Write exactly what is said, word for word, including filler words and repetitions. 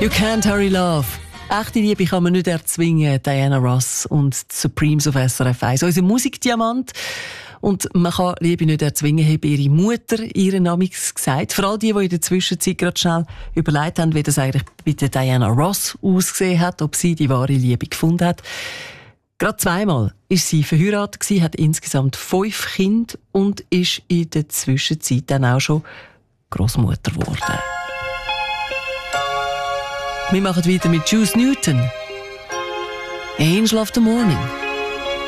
You can't hurry love. Echte Liebe kann man nicht erzwingen. Diana Ross und die Supremes auf S R F eins. Unser Musikdiamant. Und man kann Liebe nicht erzwingen, hat ihre Mutter ihren Namix gesagt. Vor allem die, die in der Zwischenzeit gerade schnell überlegt haben, wie das eigentlich bei der Diana Ross ausgesehen hat, ob sie die wahre Liebe gefunden hat. Gerade zweimal ist sie verheiratet gewesen, hat insgesamt fünf Kinder und ist in der Zwischenzeit dann auch schon Großmutter geworden. Wir machen weiter mit Juice Newton. Angel of the Morning.